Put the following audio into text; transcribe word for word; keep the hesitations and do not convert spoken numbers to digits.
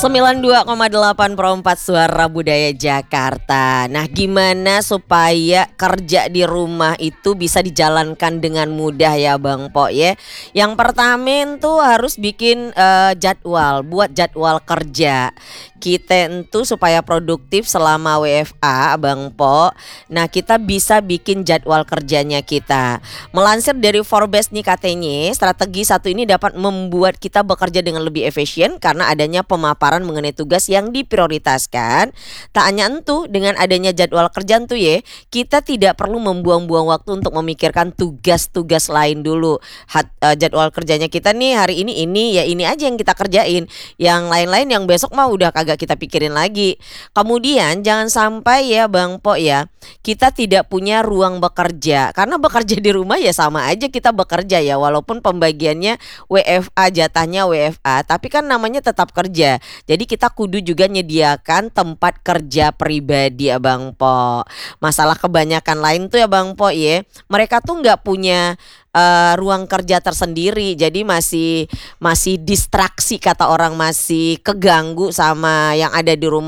sembilan puluh dua koma delapan per empat Suara Budaya Jakarta. Nah, gimana supaya kerja di rumah itu bisa dijalankan dengan mudah ya Bang Po ya? Yang pertama tuh harus bikin eh, jadwal, buat jadwal kerja kita itu supaya produktif selama W F A Bang Po. Nah, kita bisa bikin jadwal kerjanya kita. Melansir dari Forbes nih katanya, strategi satu ini dapat membuat kita bekerja dengan lebih efisien karena adanya pemaparan mengenai tugas yang diprioritaskan. Tak hanya itu, dengan adanya jadwal kerja tuh ya, kita tidak perlu membuang-buang waktu untuk memikirkan tugas-tugas lain dulu. Hat, uh, jadwal kerjanya kita nih hari ini ini ya ini aja yang kita kerjain. Yang lain-lain yang besok mah udah kagak kita pikirin lagi. Kemudian jangan sampai ya Bang Po ya, kita tidak punya ruang bekerja. Karena bekerja di rumah ya sama aja kita bekerja ya, walaupun pembagiannya W F A, jatahnya W F A, tapi kan namanya tetap kerja. Jadi kita kudu juga nyediakan tempat kerja pribadi ya Bang Po. Masalah kebanyakan lain tuh ya Bang Po ya, mereka tuh nggak punya uh, ruang kerja tersendiri. Jadi masih masih distraksi kata orang, masih keganggu sama yang ada di rumah.